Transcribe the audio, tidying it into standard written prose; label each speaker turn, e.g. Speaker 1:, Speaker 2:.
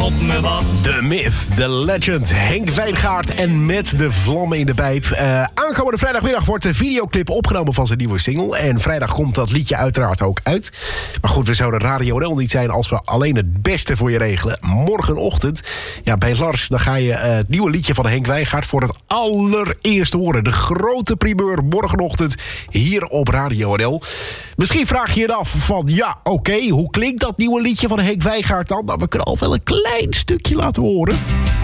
Speaker 1: God me wat.
Speaker 2: De myth, de legend, Henk Wijngaard en Met de Vlammen in de Pijp. Aankomende vrijdagmiddag wordt de videoclip opgenomen van zijn nieuwe single. En vrijdag komt dat liedje uiteraard ook uit. Maar goed, we zouden Radio NL niet zijn als we alleen het beste voor je regelen. Morgenochtend, ja, bij Lars, dan ga je het nieuwe liedje van Henk Wijngaard voor het allereerst horen. De grote primeur morgenochtend hier op Radio NL. Misschien vraag je je af van, ja, oké, hoe klinkt dat nieuwe liedje van Henk Wijngaard dan? Nou, we kunnen al wel een klein stukje laten horen.